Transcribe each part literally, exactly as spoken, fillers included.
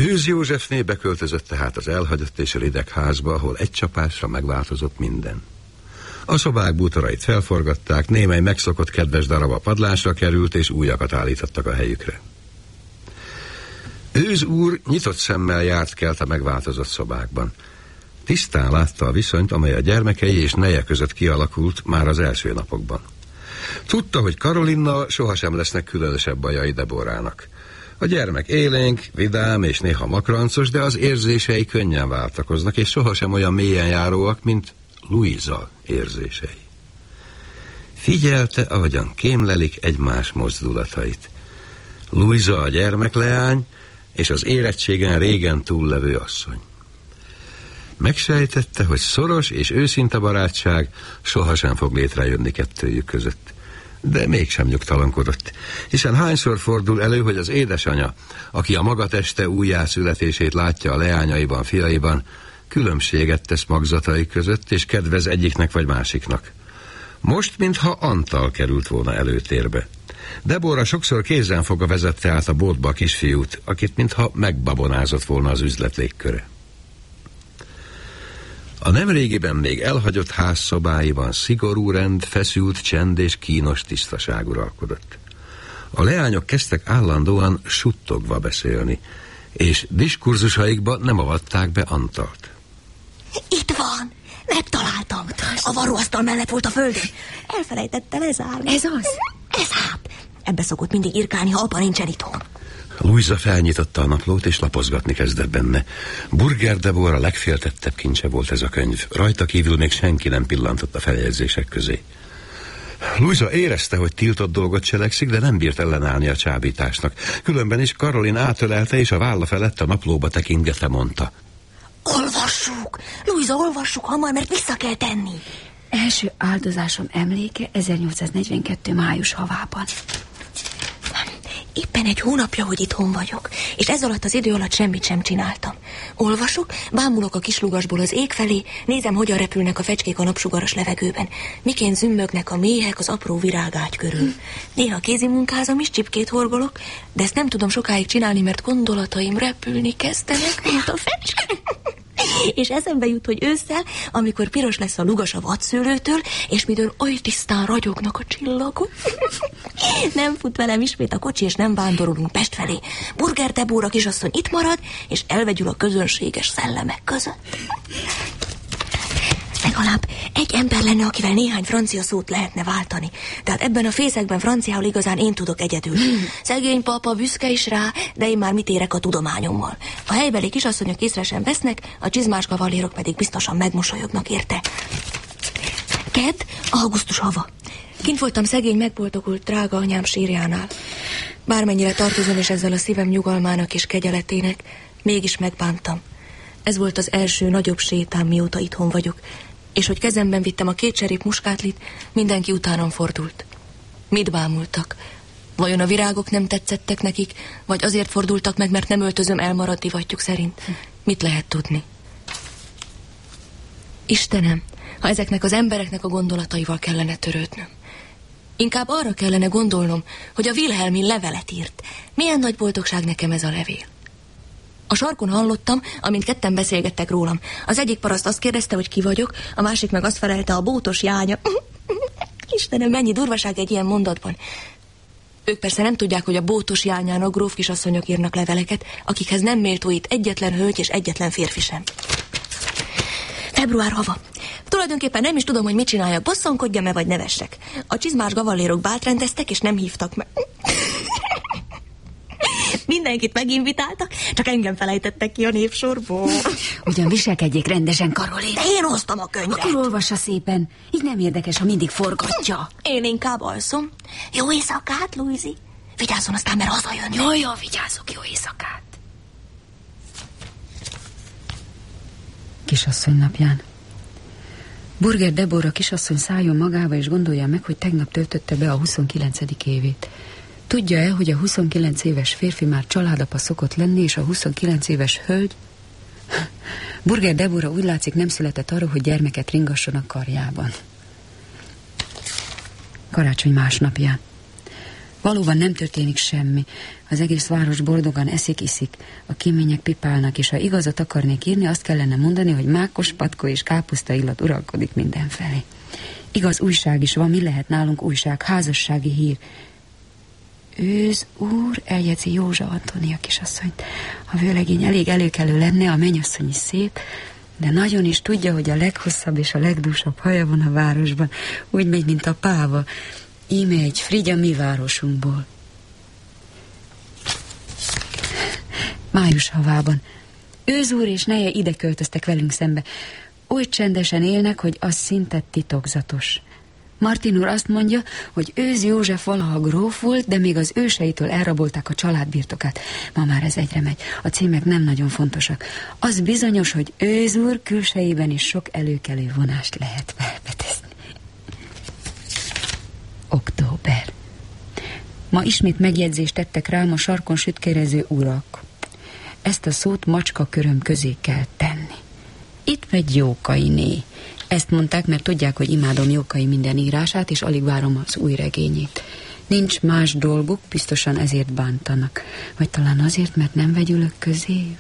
Őz Józsefné beköltözött tehát az elhagyott és rideg házba, ahol egy csapásra megváltozott minden. A szobák bútorait felforgatták, némely megszokott kedves darab a padlásra került, és újakat állítottak a helyükre. Őz úr nyitott szemmel járt kelt a megváltozott szobákban. Tisztán látta a viszonyt, amely a gyermekei és neje között kialakult már az első napokban. Tudta, hogy Karolinnal sohasem lesznek különösebb bajai Deborának. A gyermek élénk, vidám és néha makrancos, de az érzései könnyen váltakoznak, és sohasem olyan mélyen járóak, mint Luisa érzései. Figyelte, ahogyan kémlelik egymás mozdulatait. Luisa a gyermekleány, és az érettségen régen túllevő asszony. Megsejtette, hogy szoros és őszinte barátság sohasem fog létrejönni kettőjük között. De mégsem nyugtalankodott, hiszen hányszor fordul elő, hogy az édesanya, aki a maga teste újjászületését látja a leányaiban, fiaiban, különbséget tesz magzatai között, és kedvez egyiknek vagy másiknak. Most, mintha Antal került volna előtérbe. Debora sokszor kézenfogva vezette át a boltba a kisfiút, akit mintha megbabonázott volna az üzlet légköre. A nemrégiben még elhagyott ház szobáiban szigorú rend, feszült csend és kínos tisztaság uralkodott. A leányok kezdtek állandóan suttogva beszélni, és diskurzusaikba nem avatták be Antalt. Itt van! Megtaláltam! A varróasztal mellett volt a földön. Elfelejtette lezárni. Ez az? Ez hát! Ebbe szokott mindig irkálni, ha apa nincsen itthon. Luisa felnyitotta a naplót, és lapozgatni kezdett benne. Burger Deborah legféltettebb kincse volt ez a könyv. Rajta kívül még senki nem pillantott a feljegyzések közé. Luisa érezte, hogy tiltott dolgot cselekszik, de nem bírt ellenállni a csábításnak. Különben is Karolin átölelte, és a válla felett a naplóba tekintgetve mondta. Olvassuk! Luisa, olvassuk hamar, mert vissza kell tenni. Első áldozásom emléke ezernyolcszáznegyvenkettő május havában. Éppen egy hónapja, hogy itthon vagyok, és ez alatt az idő alatt semmit sem csináltam. Olvasok, bámulok a kislugasból az ég felé, nézem, hogyan repülnek a fecskék a napsugaras levegőben, miként zümmögnek a méhek az apró virágágy körül. Néha kézimunkázom is, csipkét horgolok, de ezt nem tudom sokáig csinálni, mert gondolataim repülni kezdenek, mint a fecske. És eszembe jut, hogy ősszel, amikor piros lesz a lugas a vadszőlőtől, és midőn oly tisztán ragyognak a csillagok. Nem fut velem ismét a kocsi, és nem vándorolunk Pest felé. Burger Deborah kisasszony itt marad, és elvegyül a közönséges szellemek között. Legalább egy ember lenne, akivel néhány francia szót lehetne váltani. Tehát ebben a fészekben franciául igazán én tudok egyedül. Hmm. Szegény papa büszke is rá, de én már mit érek a tudományommal. A helybeli kisasszonyok észre sem vesznek, a csizmás kavallérok pedig biztosan megmosolyognak érte. Kedd, augusztus hava. Kint voltam szegény, megboldogult drága anyám sírjánál. Bármennyire tartozom is ezzel a szívem nyugalmának és kegyeletének, mégis megbántam. Ez volt az első nagyobb sétám, mióta itthon vagyok, és hogy kezemben vittem a két cserép muskátlit, mindenki utánam fordult. Mit bámultak? Vajon a virágok nem tetszettek nekik, vagy azért fordultak meg, mert nem öltözöm elmaradt divatjuk szerint? Mit lehet tudni? Istenem, ha ezeknek az embereknek a gondolataival kellene törődnöm. Inkább arra kellene gondolnom, hogy a Wilhelmin levelet írt. Milyen nagy boldogság nekem ez a levél. A sarkon hallottam, amint ketten beszélgettek rólam. Az egyik paraszt azt kérdezte, hogy ki vagyok, a másik meg azt felelte, a bótos jánya. Istenem, mennyi durvaság egy ilyen mondatban. Ők persze nem tudják, hogy a bótos jányának gróf kisasszonyok írnak leveleket, akikhez nem méltó itt egyetlen hölgy és egyetlen férfi sem. Február hava. Tulajdonképpen nem is tudom, hogy mit csináljak, bosszankodjam-e vagy nevessek. A csizmás gavallérok bált rendeztek, és nem hívtak meg. Mindenkit meginvitáltak, csak engem felejtettek ki a névsorból. Ugyan viselkedjék rendesen, Karolin. De én hoztam a könyvet. Akkor olvassa szépen. Így nem érdekes, ha mindig forgatja. Én inkább alszom. Jó éjszakát, Luisi. Vigyázzon aztán, mert hazajön. Jó, jó, vigyázzok, jó éjszakát. Kisasszony napján. Burger Deborah kisasszony szálljon magába, és gondolja meg, hogy tegnap töltötte be a huszonkilencedik évét. Tudja-e, hogy a huszonkilenc éves férfi már családapa szokott lenni, és a huszonkilenc éves hölgy? Burger Deborah úgy látszik nem született arra, hogy gyermeket ringasson a karjában. Karácsony másnapján. Valóban nem történik semmi. Az egész város boldogan eszik-iszik, a kémények pipálnak, és ha igazat akarnék írni, azt kellene mondani, hogy mákos, patkó és káposzta illat uralkodik mindenfelé. Igaz, újság is van, mi lehet nálunk újság, házassági hír. Őz úr, eljegyzi Józsa Antónia kisasszonyt. A vőlegény elég előkelő lenne, a mennyasszony is szép, de nagyon is tudja, hogy a leghosszabb és a legdúsabb haja van a városban. Úgy megy, mint a páva. Íme egy Frigya mi városunkból. Május havában. Őz úr és neje ide költöztek velünk szembe. Oly csendesen élnek, hogy az szinte titokzatos. Martin úr azt mondja, hogy Őz József valaha gróf volt, de még az őseitől elrabolták a családbirtokát. Ma már ez egyre megy. A címek nem nagyon fontosak. Az bizonyos, hogy Őz úr külsejében is sok előkelő vonást lehet felfedezni. Október. Ma ismét megjegyzést tettek rám a sarkon sütkérező urak. Ezt a szót macska köröm közé kell tenni. Itt megy Jókainé. Ezt mondták, mert tudják, hogy imádom Jókai minden írását, és alig várom az új regényét. Nincs más dolguk, biztosan ezért bántanak. Vagy talán azért, mert nem vegyülök közéjük.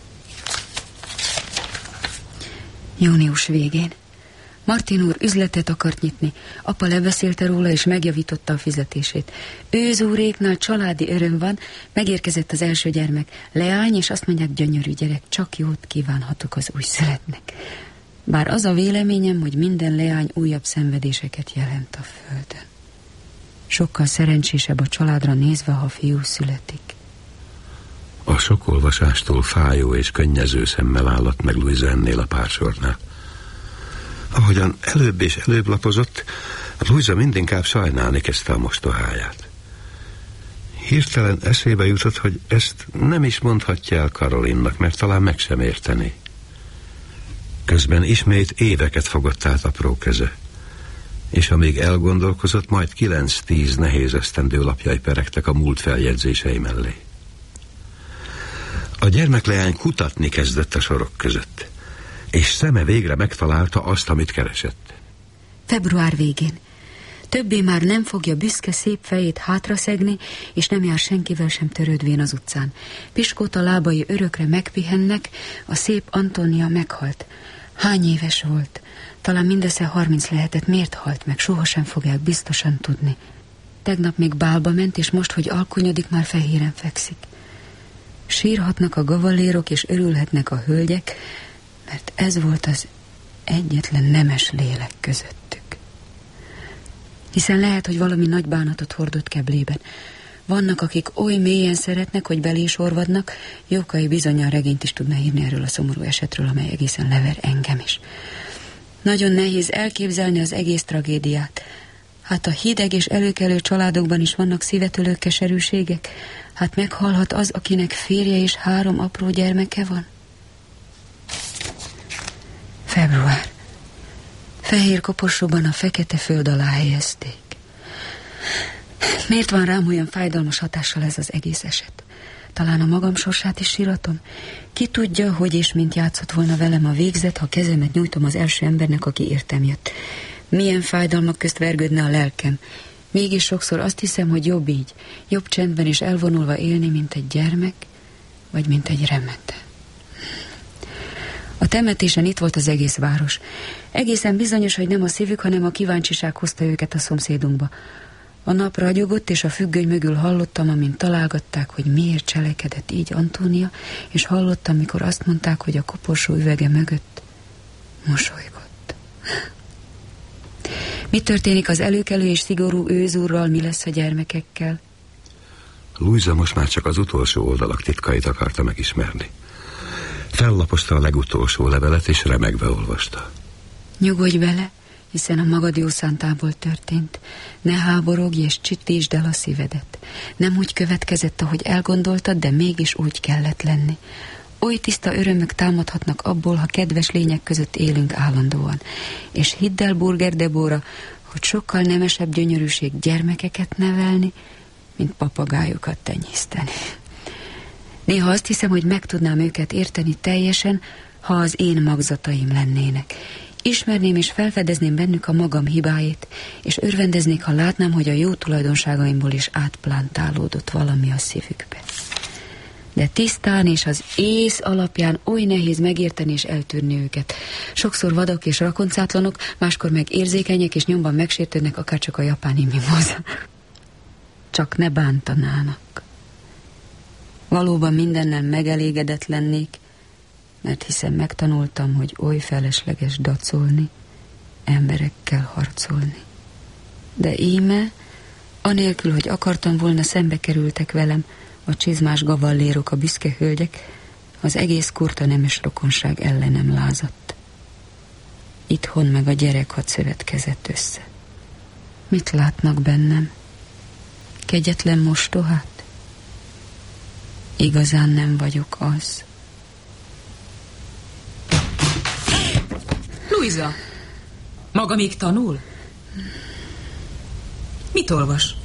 Június végén. Martin úr üzletet akart nyitni. Apa lebeszélte róla, és megjavította a fizetését. Őz úréknál családi öröm van, megérkezett az első gyermek. Leány, és azt mondják, gyönyörű gyerek, csak jót kívánhatok az újszülöttnek. Bár az a véleményem, hogy minden leány újabb szenvedéseket jelent a földön. Sokkal szerencsésebb a családra nézve, ha fiú születik. A sok olvasástól fájó és könnyező szemmel állott meg Louisa ennél a pársornál. Ahogyan előbb és előbb lapozott, Louisa mindinkább sajnálni kezdte a mostoháját. Hirtelen eszébe jutott, hogy ezt nem is mondhatja el Caroline-nak, mert talán meg sem érteni. Közben ismét éveket fogott át apró keze, és amíg elgondolkozott, majd kilenc-tíz nehéz esztendő lapjai peregtek a múlt feljegyzései mellé. A gyermekleány kutatni kezdett a sorok között, és szeme végre megtalálta azt, amit keresett. Február végén. Többé már nem fogja büszke szép fejét hátraszegni, és nem jár senkivel sem törődvén az utcán. Piskóta lábai örökre megpihennek, a szép Antónia meghalt. Hány éves volt? Talán mindössze harminc lehetett. Miért halt meg? Sohasem fogják biztosan tudni. Tegnap még bálba ment, és most, hogy alkonyodik, már fehéren fekszik. Sírhatnak a gavalérok, és örülhetnek a hölgyek, mert ez volt az egyetlen nemes lélek közöttük. Hiszen lehet, hogy valami nagy bánatot hordott keblében. Vannak, akik oly mélyen szeretnek, hogy belé is orvadnak. Jókai bizonnyal regényt is tudna írni erről a szomorú esetről, amely egészen lever engem is. Nagyon nehéz elképzelni az egész tragédiát. Hát a hideg és előkelő családokban is vannak szívetölő keserűségek. Hát meghalhat az, akinek férje és három apró gyermeke van. Február. Fehér koporsóban a fekete föld alá helyezték. Miért van rám olyan fájdalmas hatással ez az egész eset? Talán a magam sorsát is síratom? Ki tudja, hogy és mint játszott volna velem a végzet, ha kezemet nyújtom az első embernek, aki értem jött. Milyen fájdalmak közt vergődne a lelkem. Mégis sokszor azt hiszem, hogy jobb így, jobb csendben és elvonulva élni, mint egy gyermek, vagy mint egy remete. A temetésen itt volt az egész város. Egészen bizonyos, hogy nem a szívük, hanem a kíváncsiság hozta őket a szomszédunkba. A nap ragyogott, és a függöny mögül hallottam, amint találgatták, hogy miért cselekedett így Antónia, és hallottam, mikor azt mondták, hogy a koporsó üvege mögött mosolygott. Mi történik az előkelő és szigorú őzúrral, mi lesz a gyermekekkel? Louisa most már csak az utolsó oldalak titkait akarta megismerni. Fellapozta a legutolsó levelet, és remegve olvasta. Nyugodj vele, hiszen a magad jó szántából történt. Ne háborogj, és csittítsd el a szívedet. Nem úgy következett, ahogy elgondoltad, de mégis úgy kellett lenni. Oly tiszta örömök támadhatnak abból, ha kedves lények között élünk állandóan. És hidd el, Burger Debora, hogy sokkal nemesebb gyönyörűség gyermekeket nevelni, mint papagájokat tenyészteni. Néha azt hiszem, hogy meg tudnám őket érteni teljesen, ha az én magzataim lennének. Ismerném és felfedezném bennük a magam hibáit, és örvendeznék, ha látnám, hogy a jó tulajdonságaimból is átplántálódott valami a szívükbe. De tisztán és az ész alapján oly nehéz megérteni és eltűrni őket. Sokszor vadak és rakoncátlanok, máskor meg érzékenyek és nyomban megsértődnek, akárcsak a japáni mimoza. Csak ne bántanának. Valóban mindennel megelégedett lennék, mert hiszen megtanultam, hogy oly felesleges dacolni, emberekkel harcolni. De íme, anélkül, hogy akartam volna, szembe kerültek velem a csizmás gavallérok, a büszke hölgyek, az egész kurta nemes rokonság ellenem lázadt. Itthon meg a gyerekhad szövetkezett össze. Mit látnak bennem? Kegyetlen mostohát? Igazán nem vagyok az. Luisa, maga még tanul? Mit olvas?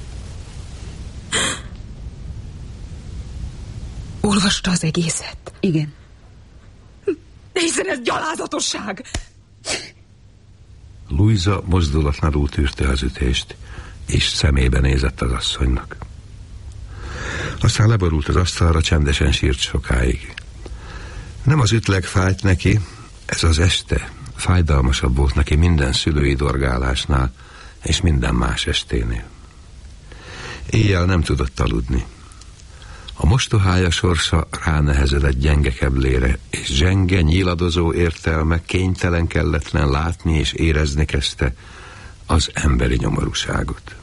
Olvasta az egészet? Igen. De hiszen ez gyalázatosság! Luisa mozdulatlanul tűrte az ütést, és szemébe nézett az asszonynak. Aztán leborult az asztalra, csendesen sírt sokáig. Nem az ütleg fájt neki, ez az este fájdalmasabb volt neki minden szülői dorgálásnál, és minden más esténél. Éjjel nem tudott aludni. A mostohája sorsa ránehezedett gyenge keblére, és zsenge, nyíladozó értelme kénytelen kelletlen látni és érezni kezdte az emberi nyomorúságot.